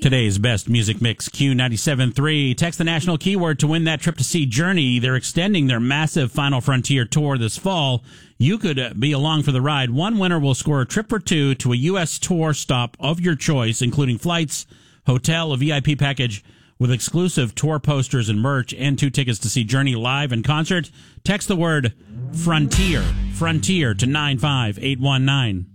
Today's best music mix, Q97.3. Text the national keyword to win that trip to see Journey. They're extending their massive Final Frontier tour this fall. You could be along for the ride. One winner will score a trip for two to a U.S. tour stop of your choice, including flights, hotel, a VIP package with exclusive tour posters and merch, and 2 tickets to see Journey live in concert. Text the word Frontier to 95819.